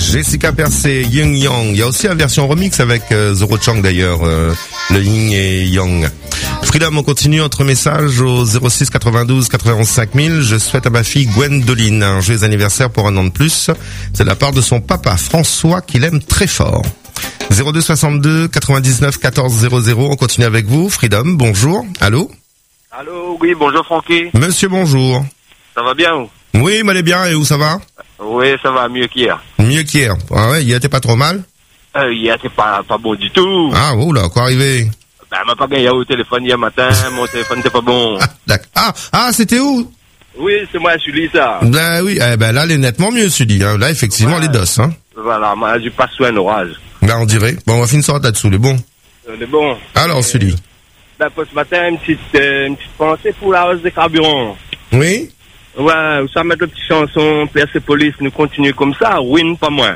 Jessica Percé, Yin Yang. Il y a aussi la version remix avec Zoro Chang d'ailleurs, le Yin et Yang. Freedom, on continue entre messages au 06 92 91 5000. Je souhaite à ma fille Gwendoline un joyeux anniversaire pour un an de plus. C'est de la part de son papa François qu'il aime très fort. 02 62 99 14 00. On continue avec vous. Freedom, bonjour. Allô? Allô, oui, bonjour Francky. Monsieur, bonjour. Ça va bien ou? Oui, m'allez bien. Et où ça va? Oui, ça va mieux qu'hier. Mieux qu'hier. Ah ouais, hier t'es pas trop mal? Hier, c'est pas bon du tout. Ah, oula, quoi arrivé? Ben, m'a pas gagné au téléphone hier matin, mon téléphone n'était pas bon. C'était où? Oui, c'est moi, Sully, ça. Ben oui, là, elle est nettement mieux, Sully. Hein. Là, effectivement, elle est d'os. Hein. Voilà, moi, je passe sous un orage. Ben, on dirait. Bon, on va finir ça là-dessous, les bons. C'est bon. Alors, Sully. Ben, pour ce matin, une petite pensée pour la hausse des carburants. Oui? Ouais, ça met de petites chansons, PAC Police, nous continuons comme ça, ruine pas moins.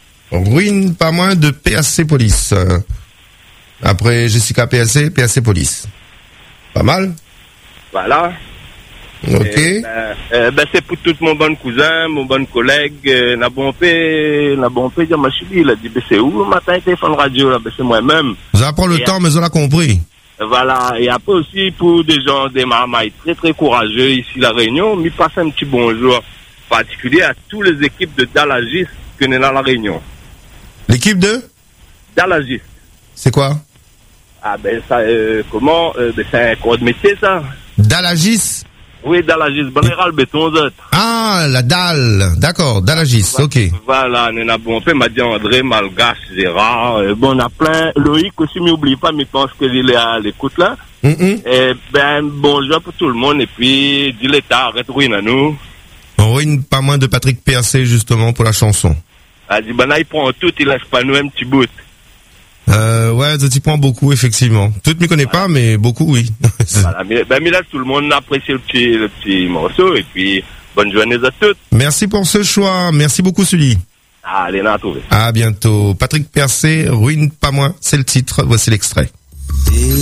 Ruine pas moins de PAC Police. Après Jessica PAC Police. Pas mal? Voilà. Ok. C'est pour tout mon bon cousin, mon bon collègue, n'a bon pé, dire ma chérie, il a dit, c'est où le matin, téléphone radio, là, c'est moi-même. Ça prend le temps, mais on l'a compris. Voilà, et après aussi pour des gens, des marmailles très très courageux ici la Réunion, m'y passe un petit bonjour particulier à toutes les équipes de Dalagis que nous avons à la Réunion. L'équipe de Dalagis. C'est quoi? Ah ben ça, c'est un corps de métier ça. Dalagis? Oui, Dalagis, Banéral Béton autres. Ah, la dalle, d'accord, Dalagis, ok. Voilà, nous avons fait, m'a dit André, Malgache, Gérard, on a plein, Loïc aussi, m'oublie pas, mais pense qu'il est à l'écoute là. Et bonjour pour tout le monde, et puis, dis l'État, arrête, ruine à nous. On ruine pas moins de Patrick PAC, justement, pour la chanson. Ah, dit, là, il prend tout, il laisse pas nous un petit bout. Ouais, ça t'y prend beaucoup, effectivement. Tout ne m'y connaît pas, mais beaucoup, oui. Voilà, mais là, tout le monde apprécie le petit morceau, et puis, bonne journée à tous. Merci pour ce choix. Merci beaucoup, Sully. Allez, on a trouvé. À bientôt. Patrick PAC, ruine pas moins, c'est le titre. Voici l'extrait.